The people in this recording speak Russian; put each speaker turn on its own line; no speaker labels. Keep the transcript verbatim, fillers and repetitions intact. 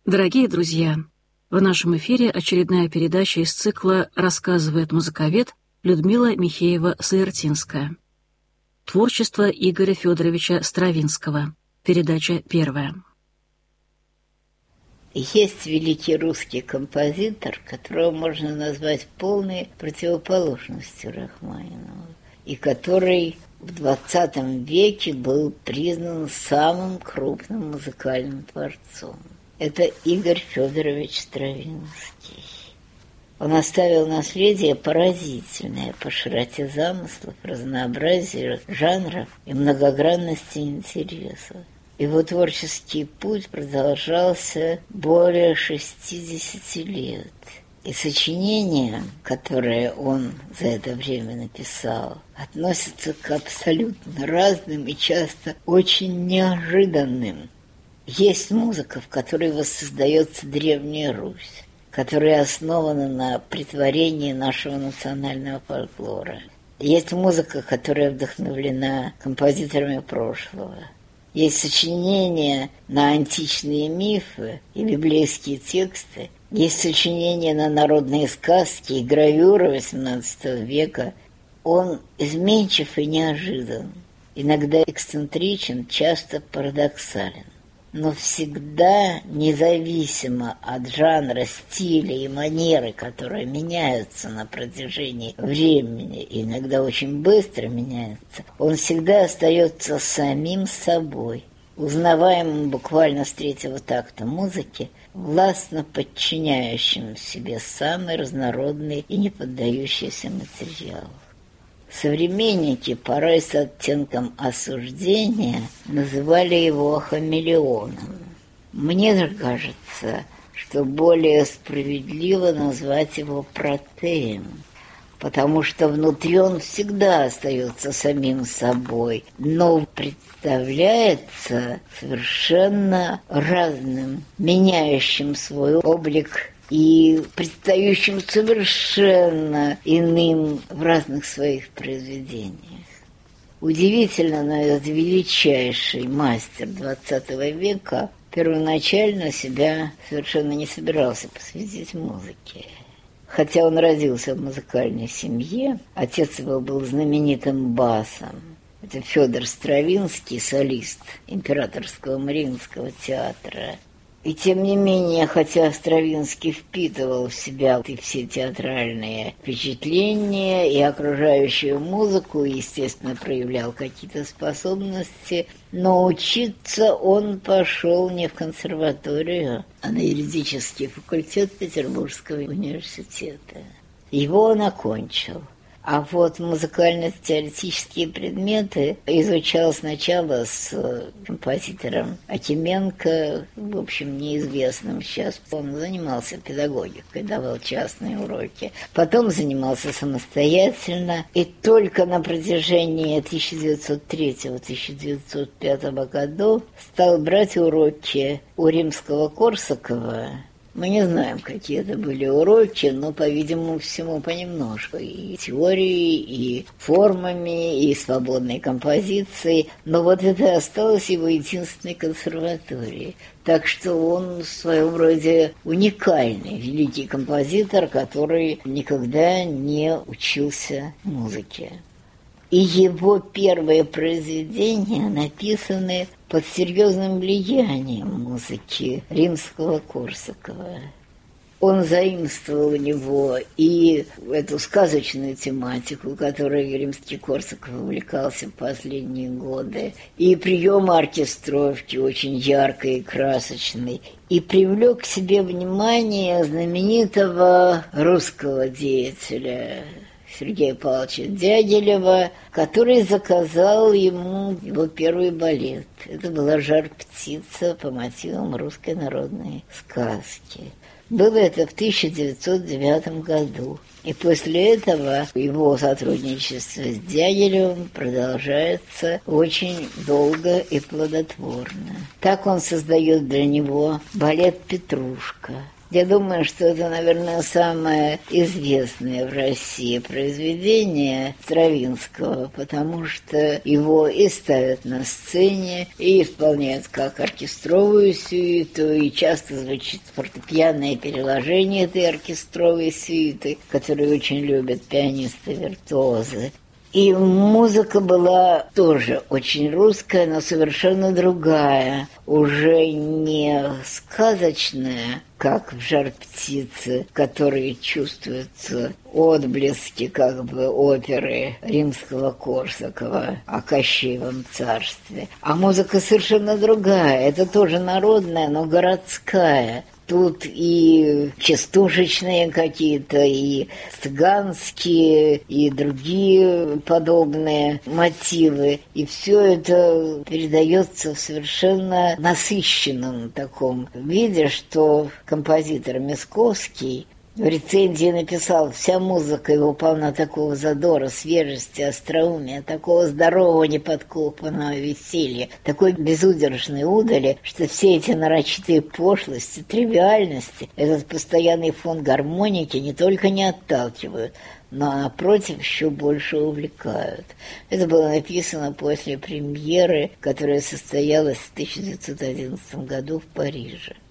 Дорогие друзья, в нашем эфире очередная передача из цикла «Рассказывает музыковед» Людмила Михеева-Саертинская. Творчество Игоря Федоровича Стравинского. Передача первая.
Есть великий русский композитор, которого можно назвать полной противоположностью Рахманинову, и который в двадцатом веке был признан самым крупным музыкальным творцом. Это Игорь Федорович Стравинский. Он оставил наследие поразительное по широте замыслов, разнообразию жанров и многогранности интересов. Его творческий путь продолжался более шестидесяти лет. И сочинения, которые он за это время написал, относятся к абсолютно разным и часто очень неожиданным. Есть музыка, в которой воссоздается Древняя Русь, которая основана на претворении нашего национального фольклора. Есть музыка, которая вдохновлена композиторами прошлого. Есть сочинения на античные мифы и библейские тексты. Есть сочинения на народные сказки и гравюры восемнадцатого века. Он изменчив и неожидан, иногда эксцентричен, часто парадоксален. Но всегда, независимо от жанра, стиля и манеры, которые меняются на протяжении времени, и иногда очень быстро меняются, он всегда остается самим собой, узнаваемым буквально с третьего такта музыки, властно подчиняющим себе самый разнородный и не поддающийся материал. Современники, порой с оттенком осуждения, называли его хамелеоном. Мне же кажется, что более справедливо назвать его протеем, потому что внутри он всегда остается самим собой, но представляется совершенно разным, меняющим свой облик и предстающим совершенно иным в разных своих произведениях. Удивительно, но этот величайший мастер двадцатого века первоначально себя совершенно не собирался посвятить музыке. Хотя он родился в музыкальной семье, отец его был знаменитым басом. Это Федор Стравинский, солист Императорского Мариинского театра. И тем не менее, хотя Стравинский впитывал в себя и все театральные впечатления, и окружающую музыку, и, естественно, проявлял какие-то способности, но учиться он пошел не в консерваторию, а на юридический факультет Петербургского университета. Его он окончил. А вот музыкально-теоретические предметы изучал сначала с композитором Акименко, в общем, неизвестным сейчас. Он занимался педагогикой, давал частные уроки. Потом занимался самостоятельно. И только на протяжении тысяча девятьсот третьего — тысяча девятьсот пятого годов стал брать уроки у Римского-Корсакова. Мы не знаем, какие это были уроки, но, по-видимому, всему понемножку. И теорией, и формами, и свободной композицией. Но вот это осталось его единственной консерваторией. Так что он в своем роде уникальный, великий композитор, который никогда не учился музыке. И его первые произведения написаны под серьезным влиянием музыки Римского-Корсакова. Он заимствовал у него и эту сказочную тематику, которой Римский-Корсаков увлекался в последние годы, и приемы оркестровки очень яркой и красочной, и привлек к себе внимание знаменитого русского деятеля Сергея Павловича Дягилева, который заказал ему его первый балет. Это была «Жар-птица» по мотивам русской народной сказки. Было это в тысяча девятьсот девятом году. И после этого его сотрудничество с Дягилевым продолжается очень долго и плодотворно. Так он создает для него балет «Петрушка». Я думаю, что это, наверное, самое известное в России произведение Стравинского, потому что его и ставят на сцене, и исполняют как оркестровую сюиту, и часто звучит фортепианное переложение этой оркестровой сюиты, которую очень любят пианисты-виртуозы. И музыка была тоже очень русская, но совершенно другая, уже не сказочная, как в «Жар птицы», в которой чувствуются отблески как бы оперы Римского-Корсакова о Кощеевом царстве. А музыка совершенно другая, это тоже народная, но городская. Тут и частушечные какие-то, и цыганские, и другие подобные мотивы. И все это передается в совершенно насыщенном таком виде, что композитор Мясковский в рецензии написал: вся музыка его полна такого задора, свежести, остроумия, такого здорового неподкопанного веселья, такой безудержной удали, что все эти нарочитые пошлости, тривиальности, этот постоянный фон гармоники не только не отталкивают, но, напротив, еще больше увлекают. Это было написано после премьеры, которая состоялась в тысяча девятьсот одиннадцатом году в Париже.